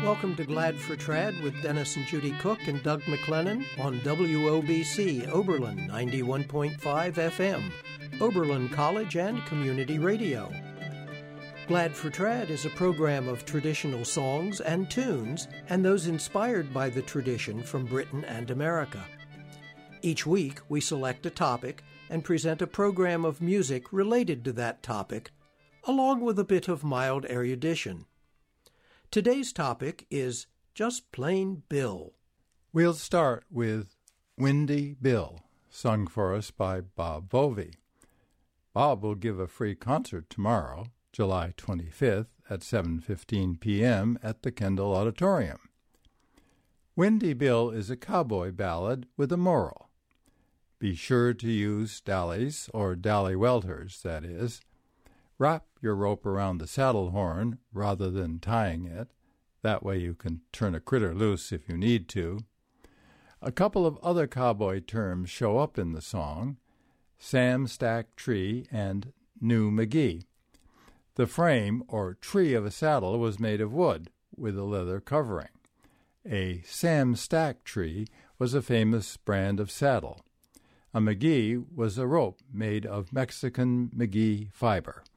Welcome to Glad for Trad with Dennis and Judy Cook and Doug McLennan on WOBC Oberlin 91.5 FM, Oberlin College and Community Radio. Glad for Trad is a program of traditional songs and tunes and those inspired by the tradition from Britain and America. Each week we select a topic and present a program of music related to that topic, along with a bit of mild erudition. Today's topic is Just Plain Bill. We'll start with Windy Bill, sung for us by Bob Vovey. Bob will give a free concert tomorrow, July 25th at 7:15 p.m. at the Kendall Auditorium. Windy Bill is a cowboy ballad with a moral. Be sure to use dallies, or dally welters, that is. Wrap your rope around the saddle horn rather than tying it. That way you can turn a critter loose if you need to. A couple of other cowboy terms show up in the song: Sam Stack Tree and New McGee. The frame, or tree of a saddle, was made of wood with a leather covering. A Sam Stack tree was a famous brand of saddle. A McGee was a rope made of Mexican McGee fiber.